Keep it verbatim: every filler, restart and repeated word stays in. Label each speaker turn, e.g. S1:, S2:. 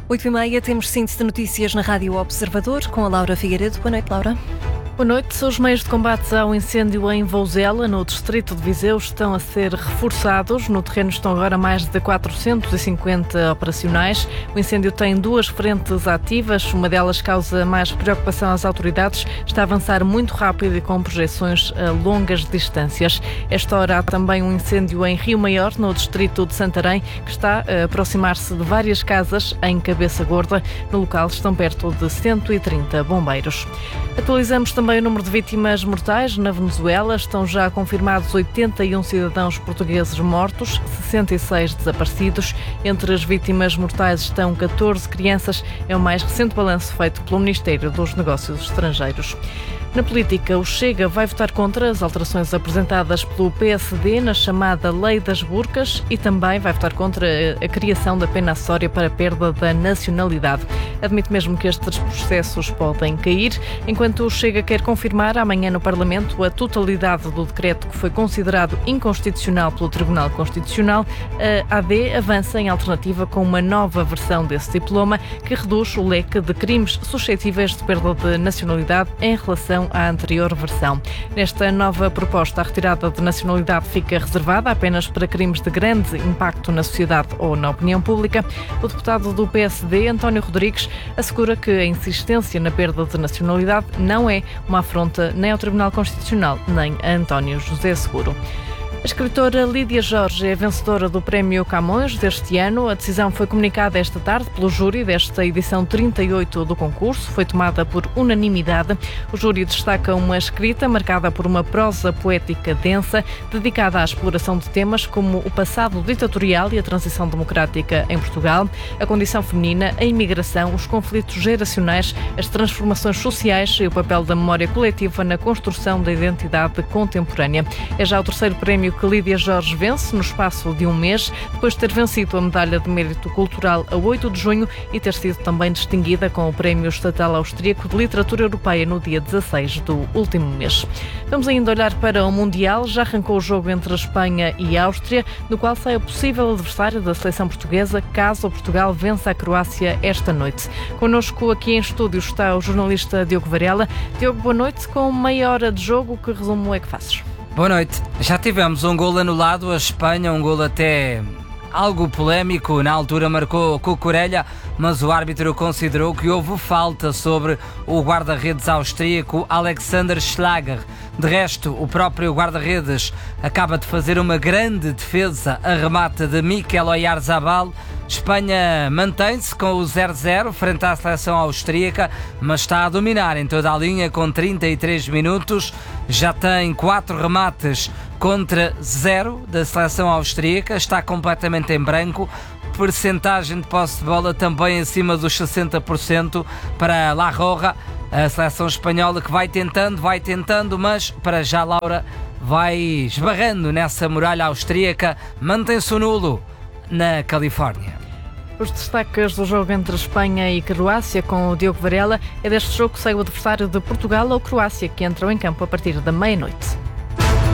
S1: oito e meia, temos síntese de notícias na Rádio Observador com a Laura Figueiredo. Boa noite, Laura.
S2: Boa noite. Os meios de combate ao incêndio em Vouzela, no distrito de Viseu, estão a ser reforçados. No terreno estão agora mais de quatrocentos e cinquenta operacionais. O incêndio tem duas frentes ativas. Uma delas causa mais preocupação às autoridades. Está a avançar muito rápido e com projeções a longas distâncias. Esta hora há também um incêndio em Rio Maior, no distrito de Santarém, que está a aproximar-se de várias casas em Cabeça Gorda. No local estão perto de cento e trinta bombeiros. Atualizamos também Também o número de vítimas mortais na Venezuela. Estão já confirmados oitenta e um cidadãos portugueses mortos, sessenta e seis desaparecidos. Entre as vítimas mortais estão catorze crianças. É o mais recente balanço feito pelo Ministério dos Negócios Estrangeiros. Na política, o Chega vai votar contra as alterações apresentadas pelo P S D na chamada Lei das Burcas e também vai votar contra a criação da pena acessória para a perda da nacionalidade. Admite mesmo que estes processos podem cair, enquanto o Chega quer confirmar amanhã no Parlamento a totalidade do decreto que foi considerado inconstitucional pelo Tribunal Constitucional. A A D avança em alternativa com uma nova versão desse diploma que reduz o leque de crimes suscetíveis de perda de nacionalidade em relação à anterior versão. Nesta nova proposta, a retirada de nacionalidade fica reservada apenas para crimes de grande impacto na sociedade ou na opinião pública. O deputado do P S D, António Rodrigues, assegura que a insistência na perda de nacionalidade não é uma afronta nem ao Tribunal Constitucional, nem a António José Seguro. A escritora Lídia Jorge é vencedora do Prémio Camões deste ano. A decisão foi comunicada esta tarde pelo júri desta edição trinta e oito do concurso. Foi tomada por unanimidade. O júri destaca uma escrita marcada por uma prosa poética densa, dedicada à exploração de temas como o passado ditatorial e a transição democrática em Portugal, a condição feminina, a imigração, os conflitos geracionais, as transformações sociais e o papel da memória coletiva na construção da identidade contemporânea. É já o terceiro prémio que Lídia Jorge vence no espaço de um mês, depois de ter vencido a Medalha de Mérito Cultural a oito de junho e ter sido também distinguida com o Prémio Estatal Austríaco de Literatura Europeia no dia dezasseis do último mês. Vamos ainda olhar para o Mundial. Já arrancou o jogo entre a Espanha e a Áustria, no qual sai o possível adversário da seleção portuguesa caso Portugal vença a Croácia esta noite. Connosco aqui em estúdio está o jornalista Diogo Varela. Diogo, boa noite. Com meia hora de jogo, que resumo é que fazes?
S3: Boa noite. Já tivemos um golo anulado a Espanha, um golo até algo polémico. Na altura marcou Cucurella, mas o árbitro considerou que houve falta sobre o guarda-redes austríaco Alexander Schlager. De resto, o próprio guarda-redes acaba de fazer uma grande defesa a remate de Mikel Oyarzabal. Espanha mantém-se com o zero a zero frente à seleção austríaca, mas está a dominar em toda a linha com trinta e três minutos. Já tem quatro remates contra zero da seleção austríaca, está completamente em branco. Percentagem de posse de bola também acima dos sessenta por cento para La Roja, a seleção espanhola que vai tentando, vai tentando, mas para já, Laura, vai esbarrando nessa muralha austríaca. Mantém-se o nulo na Califórnia.
S2: Os destaques do jogo entre Espanha e Croácia com o Diogo Varela. É deste jogo que sai o adversário de Portugal ou Croácia, que entram em campo a partir da meia-noite.